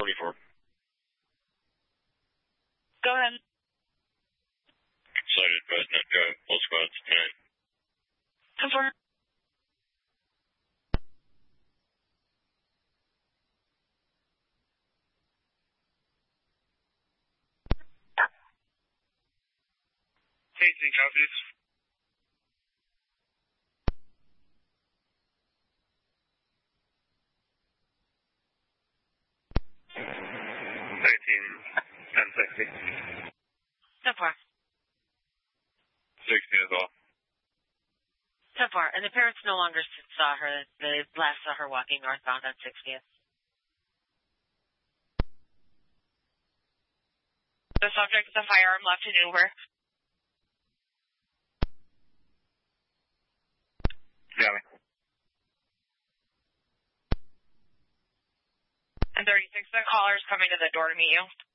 44. Go ahead. Cited, but not go. Full squads, 10. Confirm. Casey copies. $10.60. So far. 60 as well. So far. And the parents no longer saw her. They last saw her walking northbound on 60th. The subject with a firearm left in Uber. Got me. And 36, the caller's coming to the door to meet you.